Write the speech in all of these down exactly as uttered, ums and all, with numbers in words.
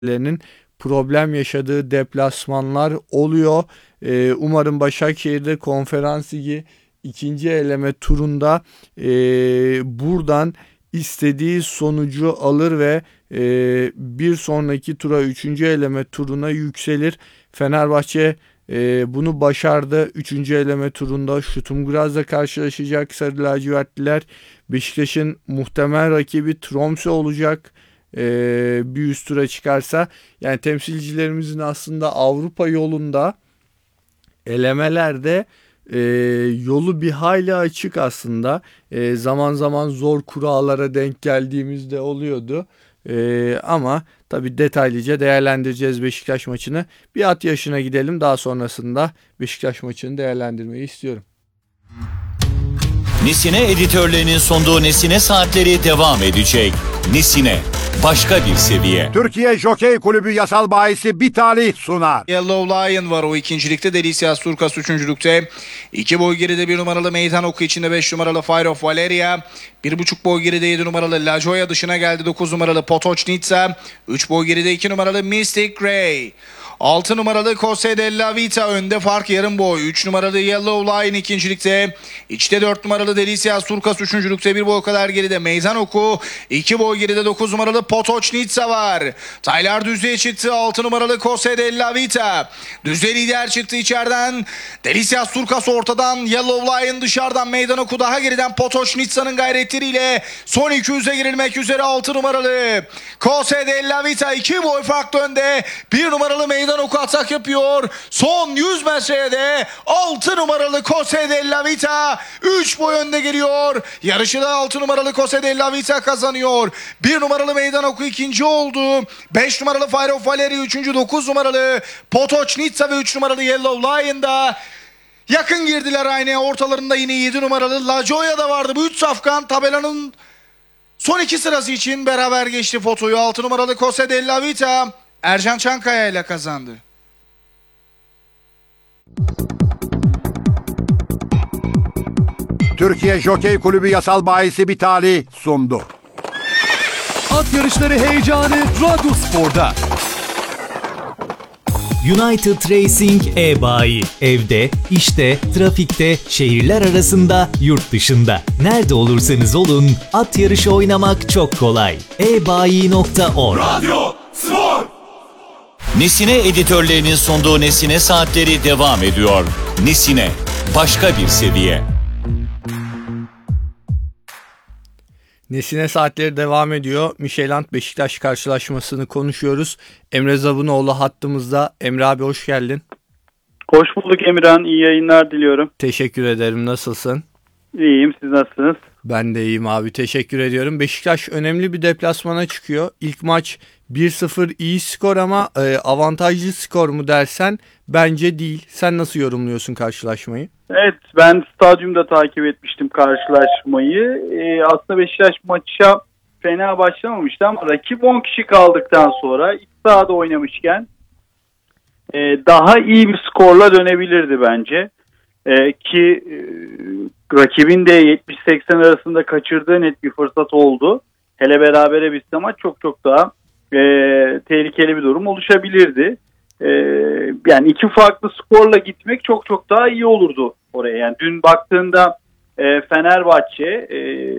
lerinin problem yaşadığı deplasmanlar oluyor. Ee, umarım Başakşehir'de Konferans Ligi ikinci eleme turunda e, buradan istediği sonucu alır ve e, bir sonraki tura, üçüncü eleme turuna yükselir. Fenerbahçe e, bunu başardı. Üçüncü eleme turunda Şutumgraz'la karşılaşacak Sarı Lacivertliler. Beşiktaş'ın muhtemel rakibi Tromsø olacak. Ee, bir üst tura çıkarsa, yani temsilcilerimizin aslında Avrupa yolunda, elemelerde e, yolu bir hayli açık aslında. E, zaman zaman zor kurallara denk geldiğimizde oluyordu. E, ama tabii detaylıca değerlendireceğiz Beşiktaş maçını. Bir at yaşına gidelim, daha sonrasında Beşiktaş maçını değerlendirmeyi istiyorum. Nesine editörlerinin sunduğu Nesine Saatleri devam edecek. Nesine, başka bir seviye. Türkiye Jokey Kulübü yasal bahisi bir talih sunar. Yellow Lion var o ikincilikte. Delicias Turkas üçüncülükte. İki boy geride bir numaralı Meydan Oku, içinde beş numaralı Fire of Valeria. Bir buçuk boy geride yedi numaralı La Joya, dışına geldi dokuz numaralı Potočnica. Üç boy geride iki numaralı Mystic Grey. altı numaralı Cose della Vita önde, fark yarım boy. üç numaralı Yellow Lion ikincilikte. İçte dört numaralı Delicias Turkas üçüncülükte. Bir boy kadar geride Meydan Oku. iki boy geride dokuz numaralı Potočnica var. Taylar düzlüğe çıktı. altı numaralı Cose della Vita. Düzlüğe lider çıktı içeriden. Delicias Turkas ortadan. Yellow Lion dışarıdan. Meydan Oku daha geriden. Potočnica'nın gayretleriyle son iki yüze girilmek üzere altı numaralı Cose della Vita. iki boy farklı önde. bir numaralı Meydan Oku atak yapıyor. Son yüz metreye de altı numaralı Cose della Vita üç boy önde geliyor. Yarışı da altı numaralı Cose della Vita kazanıyor. bir numaralı Meydan Oku ikinci oldu. beş numaralı Fire of Valeria üçüncü. dokuz numaralı Potočnica ve üç numaralı Yellow Lion'da yakın girdiler aynaya. Ortalarında yine yedi numaralı La Joya da vardı. Bu üç safkan tabelanın son iki sırası için beraber geçti fotoyu. altı numaralı Cose della Vita Ercan Çankaya ile kazandı. Türkiye Jokey Kulübü yasal bahisi bir talih sundu. At yarışları heyecanı Radyospor'da. United Racing e-bayi. Evde, işte, trafikte, şehirler arasında, yurt dışında. Nerede olursanız olun, at yarışı oynamak çok kolay. e bayi nokta org. Radyo Spor. Nesine editörlerinin sunduğu Nesine Saatleri devam ediyor. Nesine, başka bir seviye. Nesine Saatleri devam ediyor. Midtjylland Beşiktaş karşılaşmasını konuşuyoruz. Emre Zabunoğlu hattımızda. Emre abi, hoş geldin. Hoş bulduk Emirhan. İyi yayınlar diliyorum. Teşekkür ederim. Nasılsın? İyiyim. Siz nasılsınız? Ben de iyiyim abi. Teşekkür ediyorum. Beşiktaş önemli bir deplasmana çıkıyor. İlk maç bir sıfır iyi skor ama e, avantajlı skor mu dersen bence değil. Sen nasıl yorumluyorsun karşılaşmayı? Evet, ben stadyumda takip etmiştim karşılaşmayı. Ee, aslında Beşiktaş maça fena başlamamıştı ama rakip on kişi kaldıktan sonra iç sahada oynamışken e, daha iyi bir skorla dönebilirdi bence. E, ki e, rakibin de yetmiş seksen arasında kaçırdığı net bir fırsat oldu. Hele berabere bitse maç çok çok daha e, tehlikeli bir durum oluşabilirdi. E, yani iki farklı skorla gitmek çok çok daha iyi olurdu oraya. Yani dün baktığında e, Fenerbahçe e,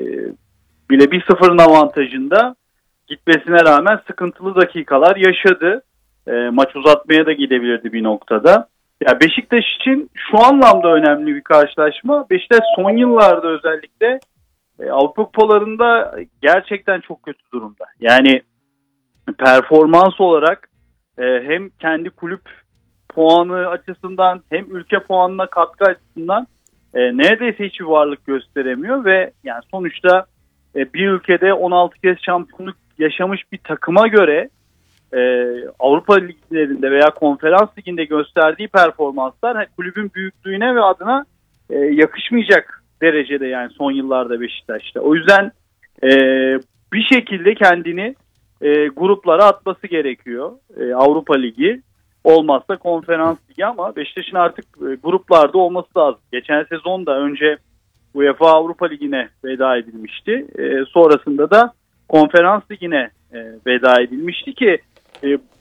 bile bir sıfırın avantajında gitmesine rağmen sıkıntılı dakikalar yaşadı. E, maç uzatmaya da gidebilirdi bir noktada. Ya Beşiktaş için şu anlamda önemli bir karşılaşma. Beşiktaş son yıllarda özellikle e, Avrupa kupalarında gerçekten çok kötü durumda. Yani performans olarak e, hem kendi kulüp puanı açısından hem ülke puanına katkı açısından e, neredeyse hiçbir varlık gösteremiyor ve yani sonuçta e, bir ülkede on altı kez şampiyonluk yaşamış bir takıma göre e, Avrupa liglerinde veya Konferans Ligi'nde gösterdiği performanslar hani, kulübün büyüklüğüne ve adına e, yakışmayacak derecede yani son yıllarda Beşiktaş'ta. O yüzden e, bir şekilde kendini e, gruplara atması gerekiyor. E, Avrupa Ligi olmazsa Konferans Ligi ama Beşiktaş'ın artık e, gruplarda olması lazım. Geçen sezon da önce UEFA Avrupa Ligi'ne veda edilmişti. E, sonrasında da Konferans Ligi'ne e, veda edilmişti ki e,